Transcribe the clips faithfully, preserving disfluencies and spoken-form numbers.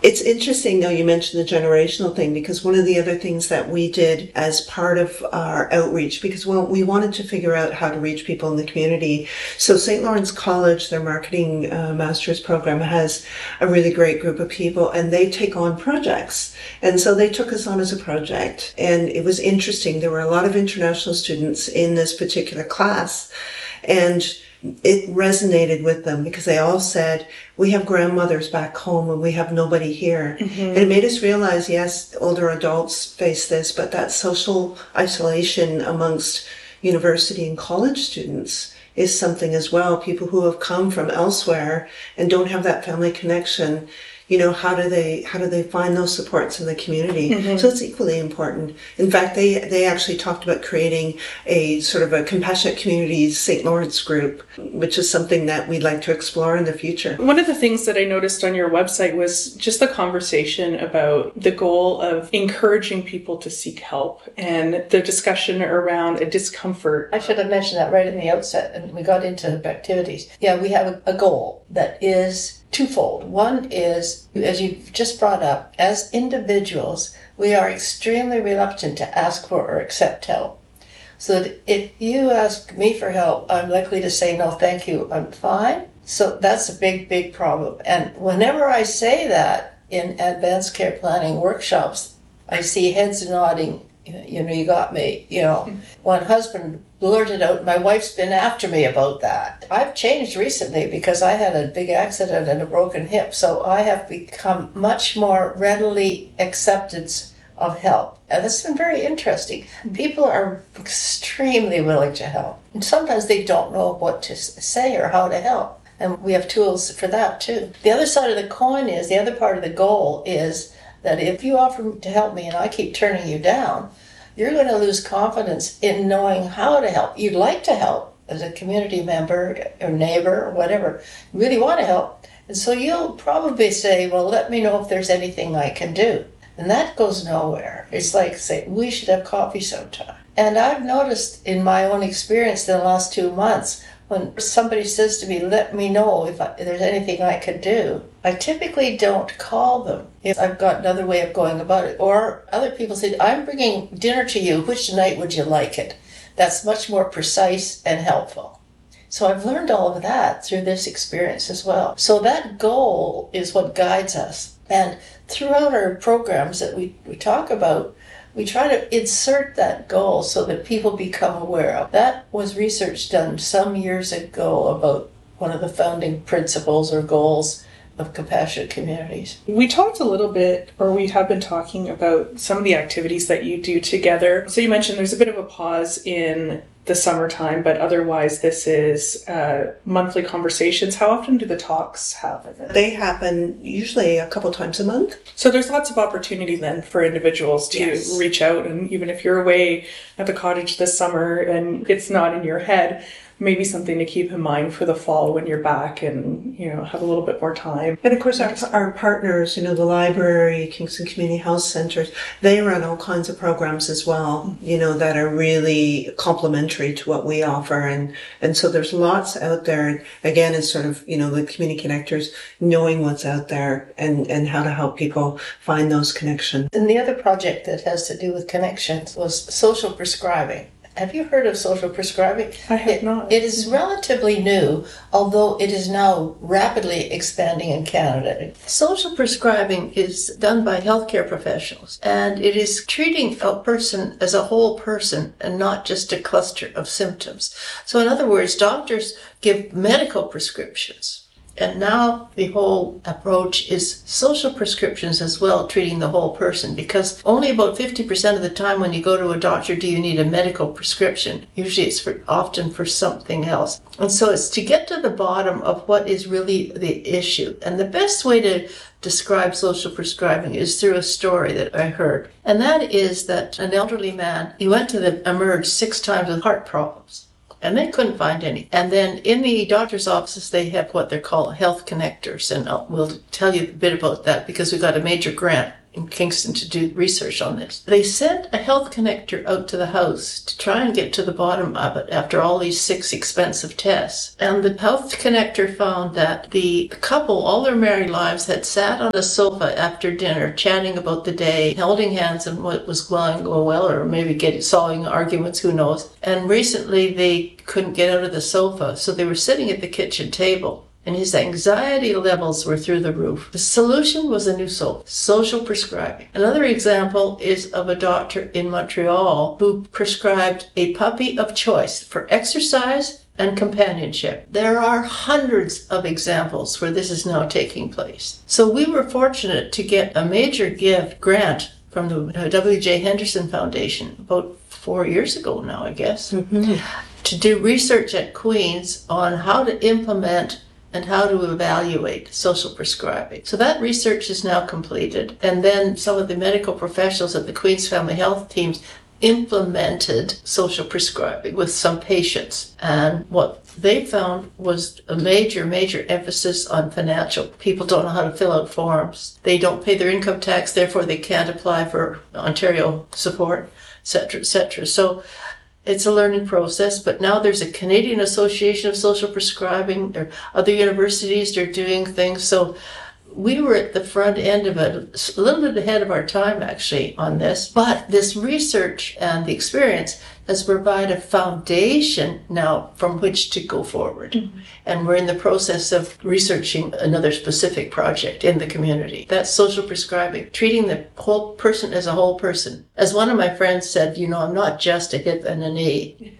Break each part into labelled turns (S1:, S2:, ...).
S1: It's interesting, though, you mentioned the generational thing, because one of the other things that we did as part of our outreach, because well, we wanted to figure out how to reach people in the community. So Saint Lawrence College, their marketing uh, master's program, has a really great group of people, and they take on projects. And so they took us on as a project, and it was interesting. There were a lot of international students in this particular class, and it resonated with them because they all said, we have grandmothers back home and we have nobody here. Mm-hmm. And it made us realize, yes, older adults face this, but that social isolation amongst university and college students is something as well. People who have come from elsewhere and don't have that family connection, you know, how do they how do they find those supports in the community? Mm-hmm. So it's equally important. In fact, they they actually talked about creating a sort of a compassionate communities Saint Lawrence group, which is something that we'd like to explore in the future.
S2: One of the things that I noticed on your website was just the conversation about the goal of encouraging people to seek help and the discussion around a discomfort.
S3: I should have mentioned that right in the outset, and we got into activities. Yeah, we have a goal that is twofold. One is, as you've just brought up, as individuals, we are extremely reluctant to ask for or accept help. So that if you ask me for help, I'm likely to say, no, thank you, I'm fine. So that's a big, big problem. And whenever I say that in advanced care planning workshops, I see heads nodding. You know, you got me. You know, one husband blurted out, my wife's been after me about that. I've changed recently because I had a big accident and a broken hip. So I have become much more readily acceptance of help. And that's been very interesting. People are extremely willing to help. And sometimes they don't know what to say or how to help. And we have tools for that too. The other side of the coin is, the other part of the goal is that if you offer to help me and I keep turning you down, you're going to lose confidence in knowing how to help. You'd like to help as a community member or neighbor or whatever. You really want to help. And so you'll probably say, well, let me know if there's anything I can do. And that goes nowhere. It's like saying, we should have coffee sometime. And I've noticed in my own experience in the last two months, when somebody says to me, let me know if, I, if there's anything I can do, I typically don't call them if I've got another way of going about it. Or other people say, I'm bringing dinner to you. Which night would you like it? That's much more precise and helpful. So I've learned all of that through this experience as well. So that goal is what guides us. And throughout our programs that we, we talk about, we try to insert that goal so that people become aware of. That was research done some years ago about one of the founding principles or goals of compassionate communities.
S2: We talked a little bit, or we have been talking about some of the activities that you do together. So you mentioned there's a bit of a pause in the summertime, but otherwise this is uh, monthly conversations. How often do the talks happen?
S1: They happen usually a couple times a month.
S2: So there's lots of opportunity then for individuals to yes. reach out, and even if you're away at the cottage this summer and it's not in your head, maybe something to keep in mind for the fall when you're back and, you know, have a little bit more time.
S1: And of course our, our partners, you know, the library, Kingston Community Health Centers, they run all kinds of programs as well, you know, that are really complementary to what we offer. And, and so there's lots out there. Again, it's sort of, you know, the community connectors knowing what's out there and, and how to help people find those connections.
S3: And the other project that has to do with connections was social prescribing. Have you heard of social prescribing?
S2: I have not.
S3: It is relatively new, although it is now rapidly expanding in Canada. Social prescribing is done by healthcare professionals, and it is treating a person as a whole person and not just a cluster of symptoms. So in other words, doctors give medical prescriptions. And now the whole approach is social prescriptions as well, treating the whole person, because only about fifty percent of the time when you go to a doctor do you need a medical prescription. Usually it's for, often for something else. And so it's to get to the bottom of what is really the issue. And the best way to describe social prescribing is through a story that I heard. And that is that an elderly man, he went to the Emerge six times with heart problems. And they couldn't find any. And then in the doctor's offices, they have what they're called health connectors. And I'll, we'll tell you a bit about that because we got a major grant in Kingston to do research on this. They sent a health connector out to the house to try and get to the bottom of it after all these six expensive tests. And the health connector found that the couple, all their married lives, had sat on the sofa after dinner, chatting about the day, holding hands and what was going to go well, or maybe getting solving arguments, who knows. And recently they couldn't get out of the sofa, so they were sitting at the kitchen table. And his anxiety levels were through the roof. The solution was a new soap, social prescribing. Another example is of a doctor in Montreal who prescribed a puppy of choice for exercise and companionship. There are hundreds of examples where this is now taking place. So we were fortunate to get a major gift grant from the W J Henderson Foundation about four years ago now, I guess, mm-hmm. to do research at Queen's on how to implement and how to evaluate social prescribing. So that research is now completed. And then some of the medical professionals at the Queen's Family Health teams implemented social prescribing with some patients. And what they found was a major, major emphasis on financial. People don't know how to fill out forms. They don't pay their income tax, therefore they can't apply for Ontario support, et cetera, et cetera. So it's a learning process, but now there's a Canadian Association of Social Prescribing. There are other universities that are doing things. So we were at the front end of it, a little bit ahead of our time actually on this. But this research and the experience has provided a foundation now from which to go forward. Mm-hmm. And we're in the process of researching another specific project in the community. That's social prescribing, treating the whole person as a whole person. As one of my friends said, you know, I'm not just a hip and a knee.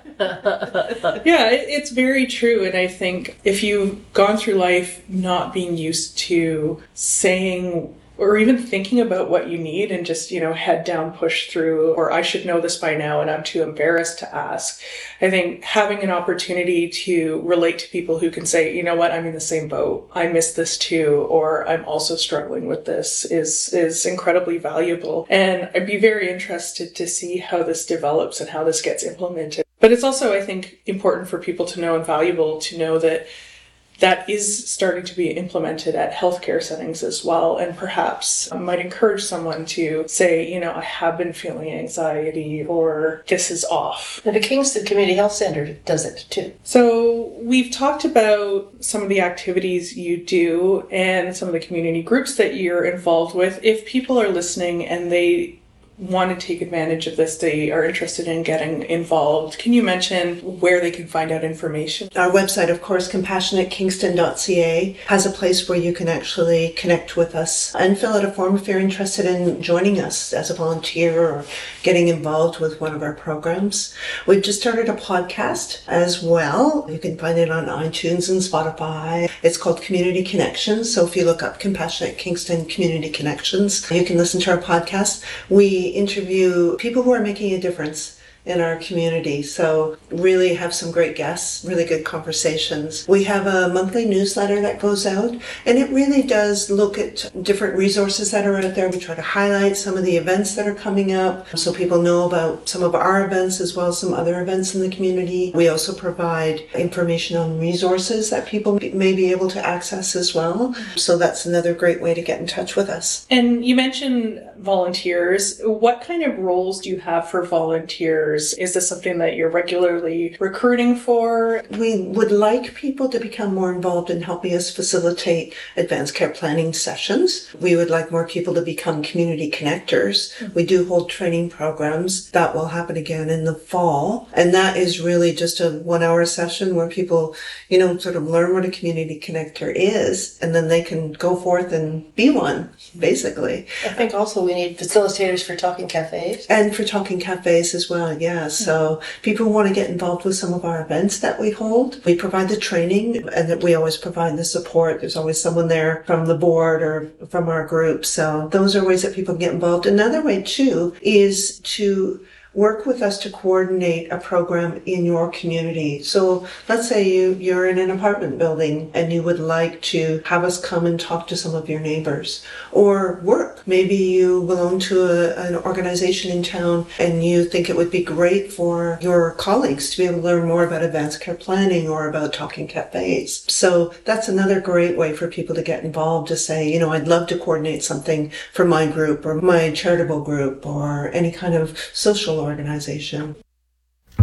S2: Yeah, it's very true. And I think if you've gone through life not being used to saying or even thinking about what you need and just, you know, head down, push through, or I should know this by now and I'm too embarrassed to ask. I think having an opportunity to relate to people who can say, you know what, I'm in the same boat. I miss this too, or I'm also struggling with this is, is incredibly valuable. And I'd be very interested to see how this develops and how this gets implemented. But it's also, I think, important for people to know and valuable to know that that is starting to be implemented at healthcare settings as well, and perhaps might encourage someone to say, you know, I have been feeling anxiety, or this is off.
S3: And the Kingston Community Health Centre does it too.
S2: So we've talked about some of the activities you do and some of the community groups that you're involved with. If people are listening and they want to take advantage of this, they are interested in getting involved, can you mention where they can find out information?
S1: Our website, of course, compassionate kingston dot c a, has a place where you can actually connect with us and fill out a form if you're interested in joining us as a volunteer or getting involved with one of our programs. We've just started a podcast as well. You can find it on iTunes and Spotify. It's called Community Connections. So if you look up Compassionate Kingston Community Connections, you can listen to our podcast. We interview people who are making a difference in our community. So really have some great guests, really good conversations. We have a monthly newsletter that goes out, and it really does look at different resources that are out there. We try to highlight some of the events that are coming up so people know about some of our events as well as some other events in the community. We also provide information on resources that people may be able to access as well. So that's another great way to get in touch with us.
S2: And you mentioned volunteers. What kind of roles do you have for volunteers? Is this something that you're regularly recruiting for?
S1: We would like people to become more involved in helping us facilitate advanced care planning sessions. We would like more people to become community connectors. We do hold training programs. That will happen again in the fall. And that is really just a one hour session where people, you know, sort of learn what a community connector is, and then they can go forth and be one, basically.
S3: I think also we need facilitators for talking cafes.
S1: And for talking cafes as well, yeah. So people who want to get involved with some of our events that we hold. We provide the training, and that we always provide the support. There's always someone there from the board or from our group. So those are ways that people can get involved. Another way too is to work with us to coordinate a program in your community. So let's say you, you're in an apartment building and you would like to have us come and talk to some of your neighbors, or work book. Maybe you belong to a, an organization in town and you think it would be great for your colleagues to be able to learn more about advanced care planning or about talking cafes. So that's another great way for people to get involved, to say, you know, I'd love to coordinate something for my group or my charitable group or any kind of social organization.